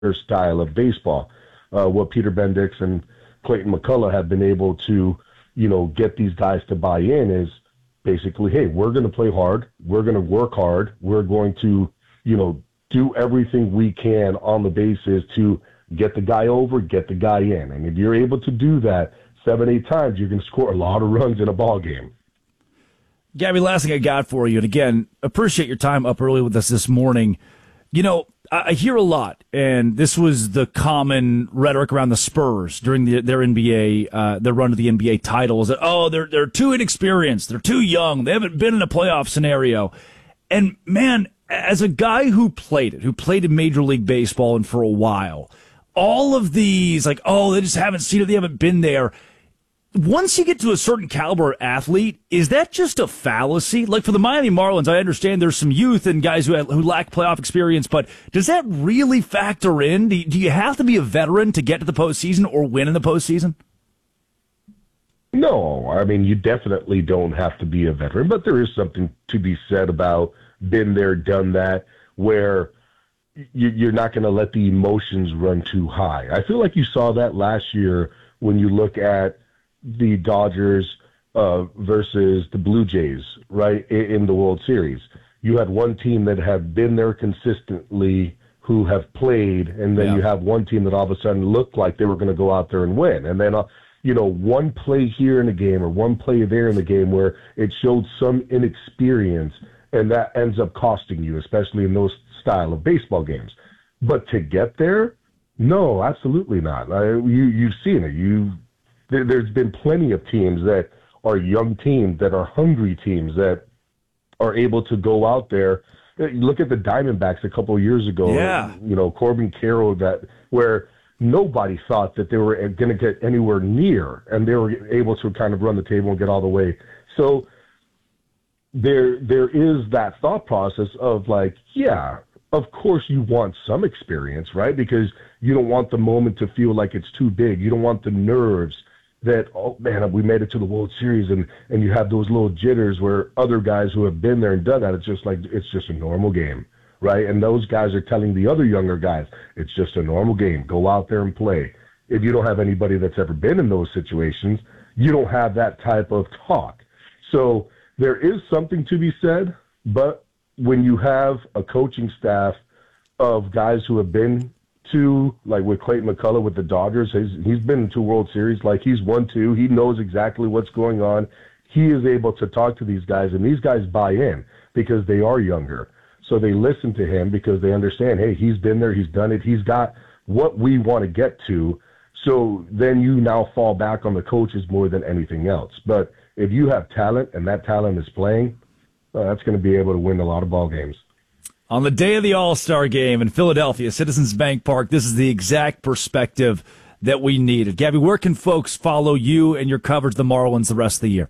style of baseball. What Peter Bendix and Clayton McCullough have been able to, get these guys to buy in is basically, hey, we're going to play hard. We're going to work hard. We're going to, do everything we can on the bases to get the guy over, get the guy in. And if you're able to do that 7-8 times, you can score a lot of runs in a ball game. Gabby, last thing I got for you, and again, appreciate your time up early with us this morning. I hear a lot, and this was the common rhetoric around the Spurs during their NBA, their run to the NBA titles, that, they're too inexperienced, they're too young, they haven't been in a playoff scenario. And man, as a guy who played in Major League Baseball and for a while, all of these, they just haven't seen it, they haven't been there. Once you get to a certain caliber athlete, is that just a fallacy? Like for the Miami Marlins, I understand there's some youth and guys who lack playoff experience, but does that really factor in? Do you have to be a veteran to get to the postseason or win in the postseason? No, I mean, you definitely don't have to be a veteran, but there is something to be said about been there, done that, where you're not going to let the emotions run too high. I feel like you saw that last year when you look at the Dodgers versus the Blue Jays, right, in the World Series. You had one team that had been there consistently who have played, and then you have one team that all of a sudden looked like they were going to go out there and win. And then, one play here in the game or one play there in the game where it showed some inexperience, and that ends up costing you, especially in those style of baseball games. But to get there, no, absolutely not. You've seen it. There's been plenty of teams that are young teams, that are hungry teams, that are able to go out there. Look at the Diamondbacks a couple of years ago. Yeah. Corbin Carroll, where nobody thought that they were going to get anywhere near, and they were able to kind of run the table and get all the way. So there is that thought process of of course you want some experience, right? Because you don't want the moment to feel like it's too big. You don't want the nerves that, oh man, we made it to the World Series, and you have those little jitters where other guys who have been there and done that, it's just a normal game, right? And those guys are telling the other younger guys, it's just a normal game. Go out there and play. If you don't have anybody that's ever been in those situations, you don't have that type of talk. So there is something to be said, but when you have a coaching staff of guys who have been to, like with Clayton McCullough with the Dodgers, he's been to World Series, he's won 2. He knows exactly what's going on. He is able to talk to these guys, and these guys buy in because they are younger. So they listen to him because they understand, hey, he's been there, he's done it, he's got what we want to get to. So then you now fall back on the coaches more than anything else. But if you have talent and that talent is playing, that's going to be able to win a lot of ball games. On the day of the All-Star Game in Philadelphia, Citizens Bank Park, this is the exact perspective that we needed. Gabby, where can folks follow you and your coverage of the Marlins the rest of the year?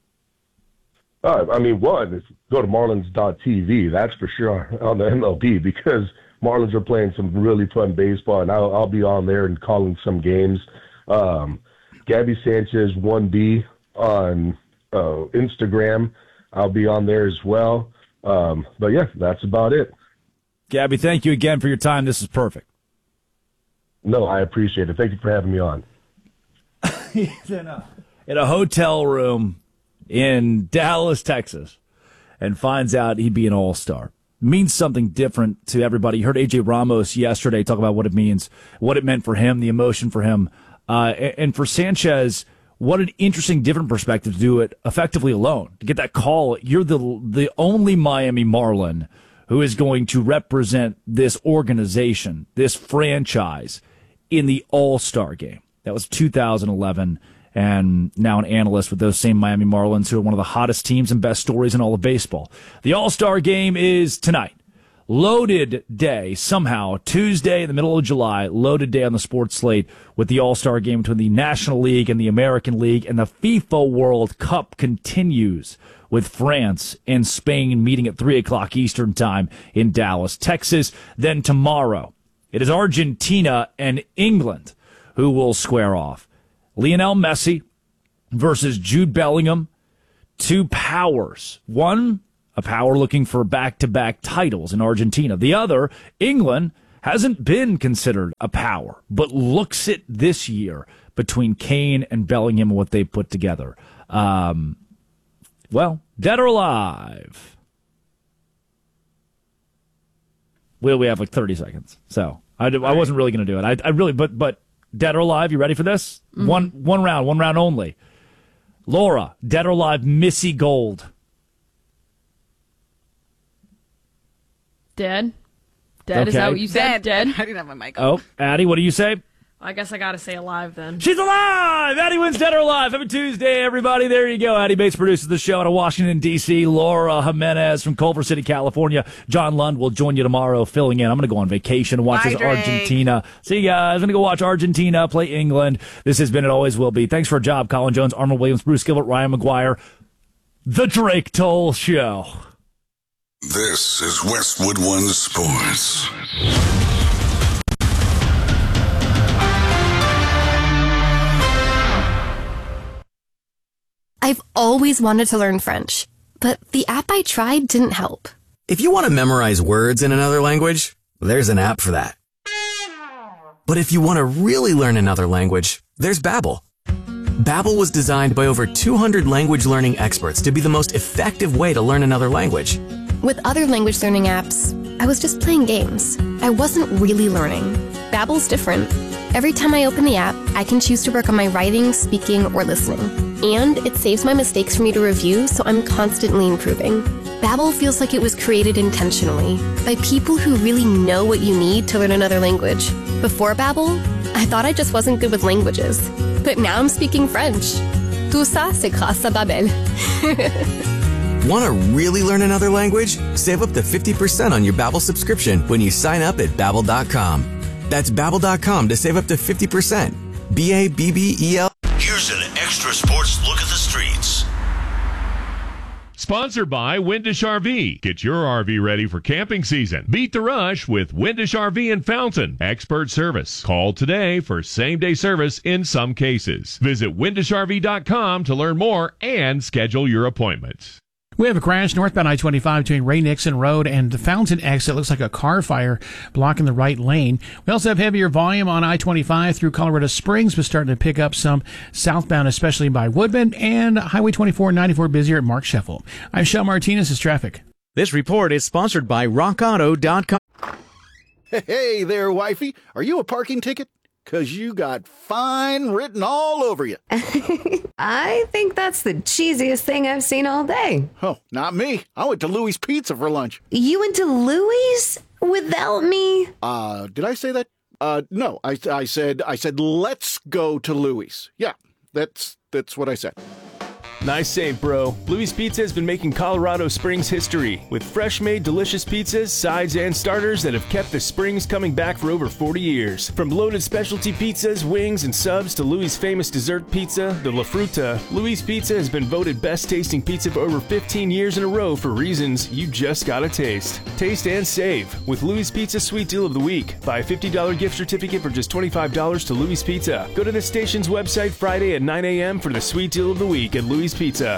One, go to Marlins.tv, that's for sure, on the MLB, because Marlins are playing some really fun baseball, and I'll be on there and calling some games. Gabby Sanchez 1B on Instagram, I'll be on there as well. But yeah, that's about it. Gabby, thank you again for your time. This is perfect. No, I appreciate it. Thank you for having me on. He's in a hotel room in Dallas, Texas, and finds out he'd be an all-star. Means something different to everybody. You heard AJ Ramos yesterday talk about what it means, what it meant for him, the emotion for him. And for Sanchez, what an interesting, different perspective to do it effectively alone. To get that call, you're the only Miami Marlin who is going to represent this organization, this franchise, in the All-Star Game. That was 2011, and now an analyst with those same Miami Marlins, who are one of the hottest teams and best stories in all of baseball. The All-Star Game is tonight. Loaded day, somehow, Tuesday in the middle of July, loaded day on the sports slate with the All-Star Game between the National League and the American League, and the FIFA World Cup continues with France and Spain meeting at 3 o'clock Eastern Time in Dallas, Texas. Then tomorrow, it is Argentina and England who will square off. Lionel Messi versus Jude Bellingham, two powers. One, a power looking for back-to-back titles in Argentina. The other, England, hasn't been considered a power, but looks it this year between Kane and Bellingham and what they put together. Well, dead or alive? We have like 30 seconds, so I wasn't really going to do it. I really, but dead or alive? You ready for this? Mm-hmm. One round only. Laura, dead or alive? Missy Gold. Dead. Dead. Okay. Is that what you said? Dead. I didn't have my mic. Oh, Addie, what do you say? I guess I gotta say alive then. She's alive! Addie wins Dead or Alive. Happy Tuesday, everybody. There you go. Addie Bates produces the show out of Washington, D.C. Laura Jimenez from Culver City, California. John Lund will join you tomorrow filling in. I'm going to go on vacation and watch Argentina. See you guys. I'm going to go watch Argentina play England. This has been It Always Will Be. Thanks for a job, Colin Jones, Arnold Williams, Bruce Gilbert, Ryan McGuire. The Drake Toll Show. This is Westwood One Sports. I've always wanted to learn French, but the app I tried didn't help. If you want to memorize words in another language, there's an app for that. But if you want to really learn another language, there's Babbel. Babbel was designed by over 200 language learning experts to be the most effective way to learn another language. With other language learning apps, I was just playing games. I wasn't really learning. Babbel's different. Every time I open the app, I can choose to work on my writing, speaking, or listening. And it saves my mistakes for me to review, so I'm constantly improving. Babbel feels like it was created intentionally by people who really know what you need to learn another language. Before Babbel, I thought I just wasn't good with languages. But now I'm speaking French. Tout ça, c'est grâce à Babbel. Want to really learn another language? Save up to 50% on your Babbel subscription when you sign up at Babbel.com. That's Babbel.com to save up to 50%. Babbel. Here's an extra sports look at the streets. Sponsored by Windish RV. Get your RV ready for camping season. Beat the rush with Windish RV in Fountain. Expert service. Call today for same-day service in some cases. Visit windishrv.com to learn more and schedule your appointment. We have a crash northbound I-25 between Ray Nixon Road and the Fountain exit. Looks like a car fire blocking the right lane. We also have heavier volume on I-25 through Colorado Springs, but starting to pick up some southbound, especially by Woodman, and Highway 24 and 94 busier at Mark Sheffield. I'm Shel Martinez. Is traffic. This report is sponsored by RockAuto.com. Hey there, wifey. Are you a parking ticket? 'Cause you got fine written all over you. I think that's the cheesiest thing I've seen all day. Oh, not me. I went to Louis Pizza for lunch. You went to Louis without me? Did I say that? No. I said let's go to Louis. Yeah, that's what I said. Nice save, bro. Louis Pizza has been making Colorado Springs history with fresh-made delicious pizzas, sides, and starters that have kept the Springs coming back for over 40 years. From loaded specialty pizzas, wings, and subs to Louis' famous dessert pizza, the La Fruta, Louis Pizza has been voted best-tasting pizza for over 15 years in a row for reasons you just gotta taste. Taste and save with Louis Pizza Sweet Deal of the Week. Buy a $50 gift certificate for just $25 to Louis Pizza. Go to the station's website Friday at 9 a.m. for the Sweet Deal of the Week at Louis Pizza.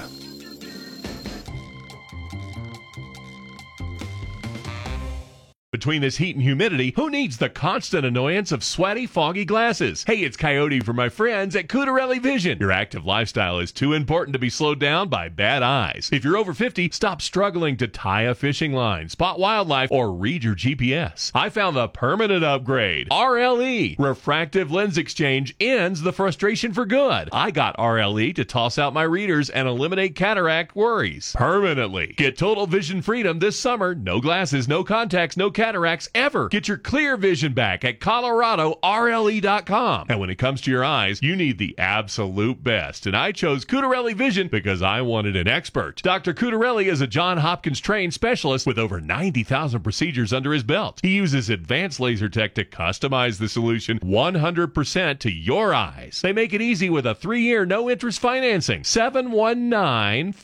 Between this heat and humidity, who needs the constant annoyance of sweaty, foggy glasses? Hey, it's Coyote for my friends at Cutarelli Vision. Your active lifestyle is too important to be slowed down by bad eyes. If you're over 50, stop struggling to tie a fishing line, spot wildlife, or read your GPS. I found the permanent upgrade. RLE, Refractive Lens Exchange, ends the frustration for good. I got RLE to toss out my readers and eliminate cataract worries permanently. Get total vision freedom this summer. No glasses, no contacts, no cataracts ever. Get your clear vision back at ColoradoRLE.com. And when it comes to your eyes, you need the absolute best. And I chose Cutarelli Vision because I wanted an expert. Dr. Cutarelli is a Johns Hopkins trained specialist with over 90,000 procedures under his belt. He uses advanced laser tech to customize the solution 100% to your eyes. They make it easy with a 3-year no-interest financing.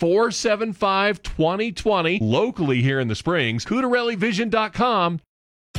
719-475-2020. Locally here in the Springs, CutarelliVision.com.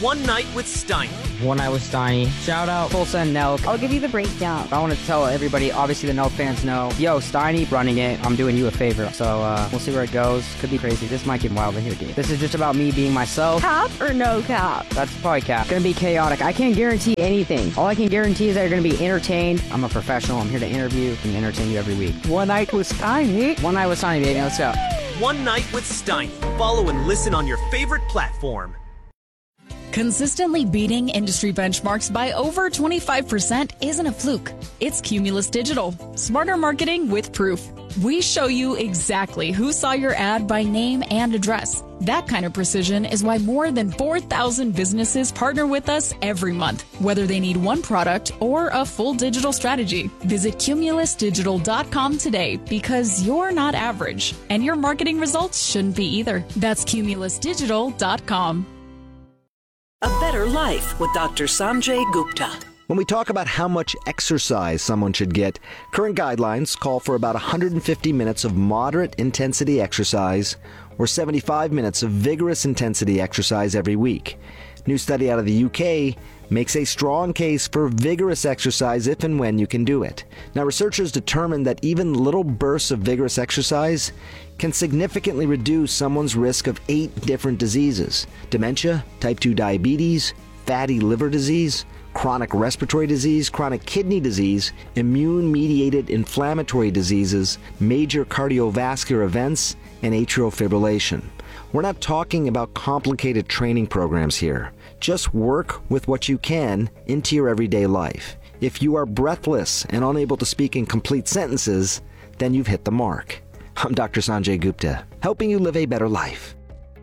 One Night with Steiny. One Night with Steiny. Shout out Tulsa and Nelk. I'll give you the breakdown. I want to tell everybody, obviously the Nelk fans know, yo, Steiny running it. I'm doing you a favor. So we'll see where it goes. Could be crazy. This might get wild in here, dude. This is just about me being myself. Cap or no cap? That's probably cap. Gonna be chaotic. I can't guarantee anything. All I can guarantee is that you're gonna be entertained. I'm a professional. I'm here to interview and entertain you every week. One Night with Steiny. One Night with Steiny, baby. Let's go. One Night with Steiny. Follow and listen on your favorite platform. Consistently beating industry benchmarks by over 25% isn't a fluke. It's Cumulus Digital. Smarter marketing with proof. We show you exactly who saw your ad by name and address. That kind of precision is why more than 4,000 businesses partner with us every month, whether they need one product or a full digital strategy. Visit cumulusdigital.com today because you're not average, and your marketing results shouldn't be either. That's cumulusdigital.com. A Better Life with Dr. Sanjay Gupta. When we talk about how much exercise someone should get, current guidelines call for about 150 minutes of moderate intensity exercise or 75 minutes of vigorous intensity exercise every week. New study out of the UK makes a strong case for vigorous exercise if and when you can do it. Now, researchers determined that even little bursts of vigorous exercise can significantly reduce someone's risk of 8 different diseases: dementia, type 2 diabetes, fatty liver disease, chronic respiratory disease, chronic kidney disease, immune-mediated inflammatory diseases, major cardiovascular events, and atrial fibrillation. We're not talking about complicated training programs here. Just work with what you can into your everyday life. If you are breathless and unable to speak in complete sentences, then you've hit the mark. I'm Dr. Sanjay Gupta, helping you live a better life.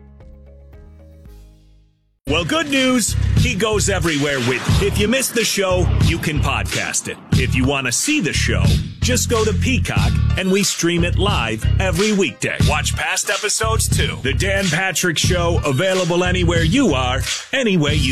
Well, good news. He goes everywhere with If you missed the show, you can podcast it. If you want to see the show, just go to Peacock and we stream it live every weekday. Watch past episodes too. The Dan Patrick Show, available anywhere you are, any way you